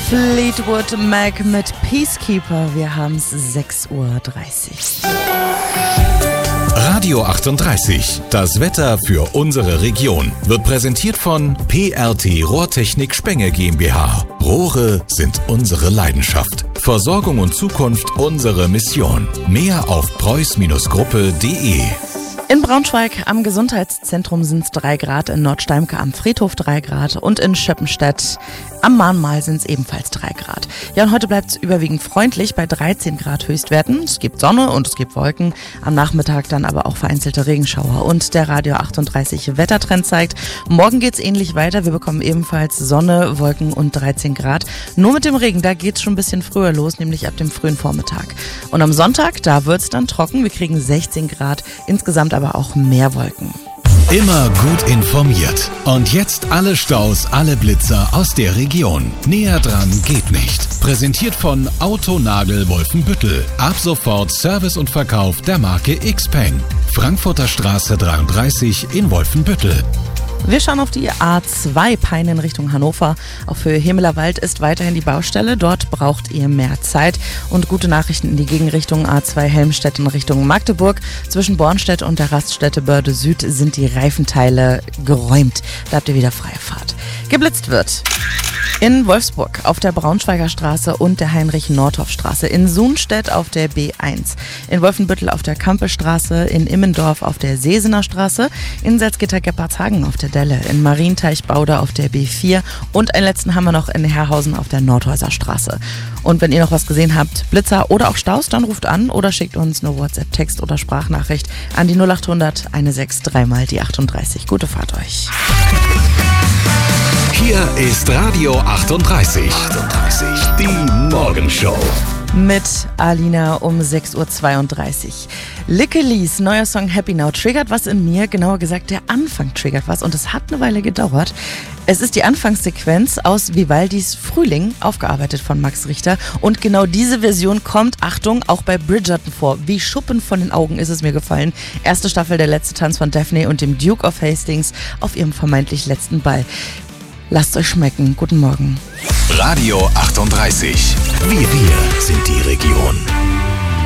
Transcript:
Fleetwood Mac mit Peacekeeper. Wir haben es 6:30 Uhr. Radio 38, das Wetter für unsere Region, wird präsentiert von PRT Rohrtechnik Spenge GmbH. Rohre sind unsere Leidenschaft. Versorgung und Zukunft unsere Mission. Mehr auf preuß-gruppe.de. In Braunschweig am Gesundheitszentrum sind es 3 Grad, in Nordsteimke am Friedhof 3 Grad und in Schöppenstedt am Mahnmal sind es ebenfalls 3 Grad. Ja, und heute bleibt es überwiegend freundlich bei 13 Grad Höchstwerten. Es gibt Sonne und es gibt Wolken, am Nachmittag dann aber auch vereinzelte Regenschauer. Und der Radio 38 Wettertrend zeigt, morgen geht's ähnlich weiter. Wir bekommen ebenfalls Sonne, Wolken und 13 Grad. Nur mit dem Regen, da geht's schon ein bisschen früher los, nämlich ab dem frühen Vormittag. Und am Sonntag, da wird's dann trocken. Wir kriegen 16 Grad, insgesamt aber auch mehr Wolken. Immer gut informiert. Und jetzt alle Staus, alle Blitzer aus der Region. Näher dran geht nicht. Präsentiert von Autonagel Wolfenbüttel. Ab sofort Service und Verkauf der Marke Xpeng. Frankfurter Straße 33 in Wolfenbüttel. Wir schauen auf die A2 Peine in Richtung Hannover. Auf Höhe Hemelerwald ist weiterhin die Baustelle. Dort braucht ihr mehr Zeit. Und gute Nachrichten in die Gegenrichtung A2 Helmstedt in Richtung Magdeburg. Zwischen Bornstedt und der Raststätte Börde Süd sind die Reifenteile geräumt. Da habt ihr wieder freie Fahrt. Geblitzt wird in Wolfsburg auf der Braunschweiger Straße und der Heinrich-Nordhoff-Straße, in Sunstedt auf der B1, in Wolfenbüttel auf der Kampestraße, in Immendorf auf der Sesener Straße, in Salzgitter-Gebhardshagen auf der Delle, in Marienteich-Baude auf der B4 und einen letzten haben wir noch in Herrhausen auf der Nordhäuser Straße. Und wenn ihr noch was gesehen habt, Blitzer oder auch Staus, dann ruft an oder schickt uns eine WhatsApp-Text oder Sprachnachricht an die 0800 16 3 die 38. Gute Fahrt euch. Hier ist Radio 38. Die Morgenshow. Mit Alina um 6:32 Uhr. Lickelis neuer Song Happy Now triggert was in mir, genauer gesagt der Anfang triggert was und es hat eine Weile gedauert. Es ist die Anfangssequenz aus Vivaldis Frühling, aufgearbeitet von Max Richter und genau diese Version kommt, Achtung, auch bei Bridgerton vor. Wie Schuppen von den Augen ist es mir gefallen. Erste Staffel, der letzte Tanz von Daphne und dem Duke of Hastings auf ihrem vermeintlich letzten Ball. Lasst euch schmecken. Guten Morgen. Radio 38. Wir sind die Region.